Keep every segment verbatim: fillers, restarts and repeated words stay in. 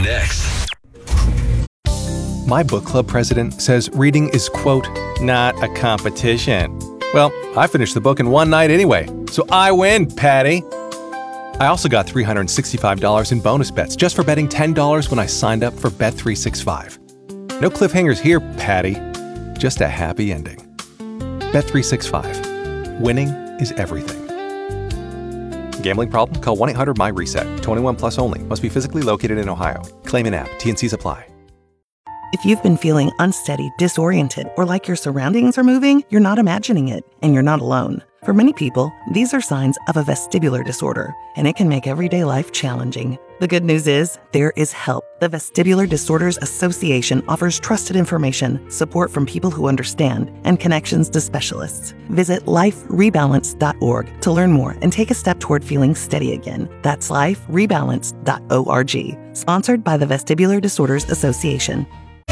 next. My book club president says reading is, quote, not a competition. Well, I finished the book in one night anyway, so I win, Patty. I also got three hundred sixty-five dollars in bonus bets just for betting ten dollars when I signed up for Bet three sixty-five. No cliffhangers here, Patty. Just a happy ending. Bet three sixty-five. Winning is everything. Gambling problem? Call one eight hundred my reset. twenty-one plus only. Must be physically located in Ohio. Claim in app. T N Cs apply. If you've been feeling unsteady, disoriented, or like your surroundings are moving, you're not imagining it, and you're not alone. For many people, these are signs of a vestibular disorder, and it can make everyday life challenging. The good news is, there is help. The Vestibular Disorders Association offers trusted information, support from people who understand, and connections to specialists. Visit life rebalance dot org to learn more and take a step toward feeling steady again. That's life rebalance dot org. Sponsored by the Vestibular Disorders Association.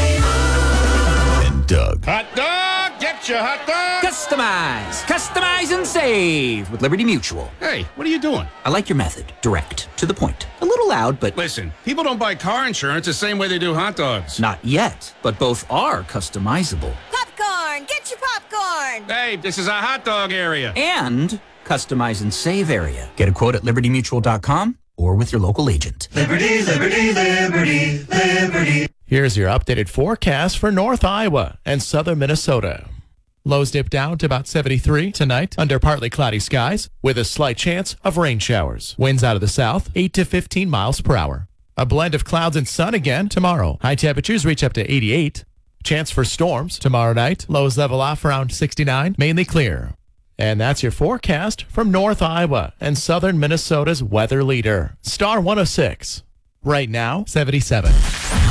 And Doug. Hot dog! Get your hot dog! Customize! Customize and save with Liberty Mutual. Hey, what are you doing? I like your method. Direct. To the point. A little loud, but... Listen, people don't buy car insurance the same way they do hot dogs. Not yet, but both are customizable. Popcorn! Get your popcorn! Hey, this is a hot dog area. And customize and save area. Get a quote at liberty mutual dot com or with your local agent. Liberty, liberty, liberty, liberty. Here's your updated forecast for North Iowa and southern Minnesota. Lows dip down to about seventy-three tonight under partly cloudy skies with a slight chance of rain showers. Winds out of the south, eight to fifteen miles per hour. A blend of clouds and sun again tomorrow. High temperatures reach up to eighty-eight. Chance for storms tomorrow night. Lows level off around sixty-nine, mainly clear. And that's your forecast from North Iowa and southern Minnesota's weather leader, Star one oh six. Right now, seventy-seven.